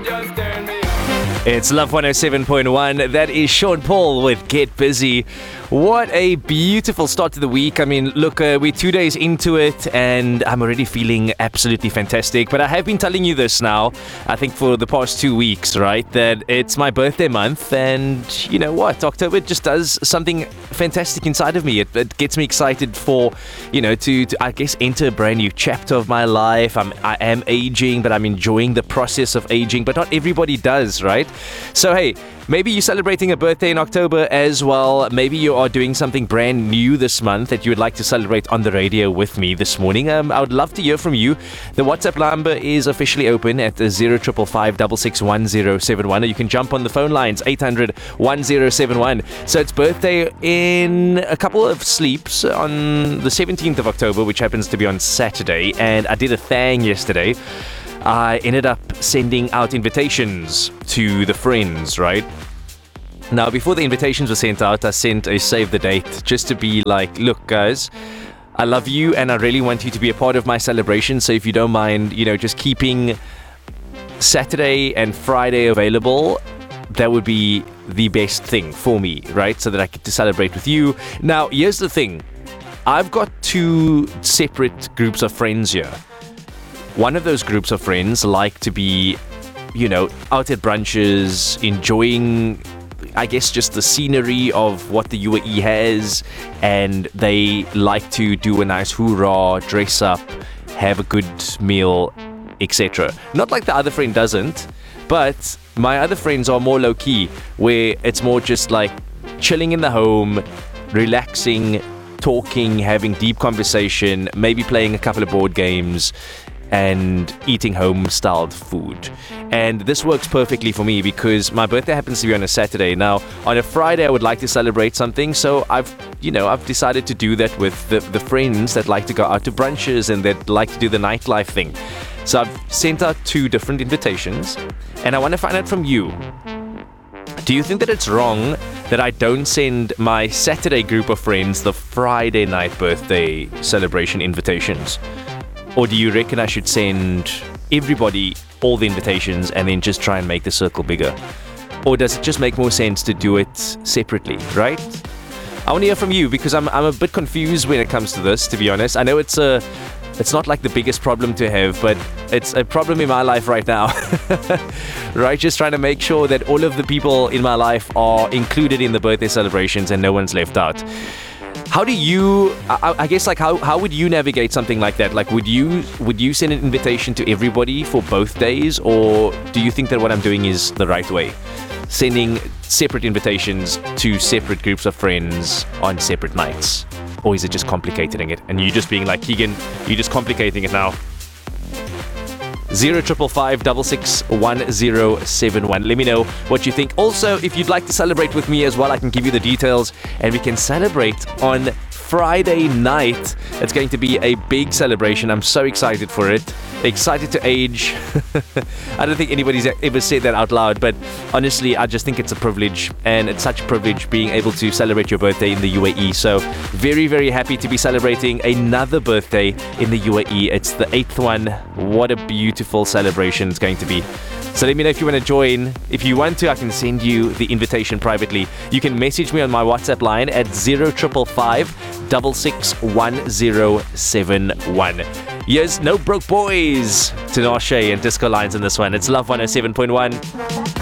just turn me on. It's Love 107.1. That is Sean Paul with Get Busy. What a beautiful start to the week. I mean, look, we're 2 days into it and I'm already feeling absolutely fantastic. But I have been telling you this now, I think for the past 2 weeks, right? That it's my birthday month and you know what? October just does something fantastic inside of me. It gets me excited for, you know, to I guess enter a brand new chapter of my life. I am aging, but I'm enjoying the process of aging. But not everybody does, right? So hey, maybe you're celebrating a birthday in October as well. Maybe you are doing something brand new this month that you would like to celebrate on the radio with me this morning. I would love to hear from you. The WhatsApp number is officially open at 0555 661071, or you can jump on the phone lines 800 1071. So it's birthday in a couple of sleeps on the 17th of October, which happens to be on Saturday, and I did a thing yesterday. I ended up sending out invitations to the friends, right? Now, before the invitations were sent out, I sent a save the date just to be like, look, guys, I love you and I really want you to be a part of my celebration. So if you don't mind, you know, just keeping Saturday and Friday available, that would be the best thing for me, right? So that I get to celebrate with you. Now, here's the thing. I've got two separate groups of friends here. One of those groups of friends like to be, you know, out at brunches, enjoying, I guess, just the scenery of what the UAE has, and they like to do a nice hoorah, dress up, have a good meal, etc. Not like the other friend doesn't, but my other friends are more low-key, where it's more just like chilling in the home, relaxing, talking, having deep conversation, maybe playing a couple of board games, and eating home-styled food. And this works perfectly for me because my birthday happens to be on a Saturday. Now, on a Friday, I would like to celebrate something, so I've decided to do that with the friends that like to go out to brunches and that like to do the nightlife thing. So I've sent out two different invitations, and I want to find out from you. Do you think that it's wrong that I don't send my Saturday group of friends the Friday night birthday celebration invitations? Or do you reckon I should send everybody all the invitations and then just try and make the circle bigger? Or does it just make more sense to do it separately, right? I want to hear from you because I'm a bit confused when it comes to this, to be honest. I know it's not like the biggest problem to have, but it's a problem in my life right now. Right? Just trying to make sure that all of the people in my life are included in the birthday celebrations and no one's left out. How do you, I guess, like, how would you navigate something like that? Like, would you send an invitation to everybody for both days, or do you think that what I'm doing is the right way? Sending separate invitations to separate groups of friends on separate nights? Or is it just complicating it? And you just being like, Keegan, you're just complicating it now. 0555 661071. Let me know what you think. Also, if you'd like to celebrate with me as well, I can give you the details and we can celebrate on Friday night. It's going to be a big celebration. I'm so excited for it. Excited to age. I don't think anybody's ever said that out loud, but honestly, I just think it's a privilege, and it's such a privilege being able to celebrate your birthday in the UAE. So very, very happy to be celebrating another birthday in the UAE. It's the 8th one. What a beautiful celebration it's going to be. So let me know if you want to join. If you want to, I can send you the invitation privately. You can message me on my WhatsApp line at 0555 661071. Here's No Broke Boys, Tinashe and Disco Lines in this one. It's Love 107.1.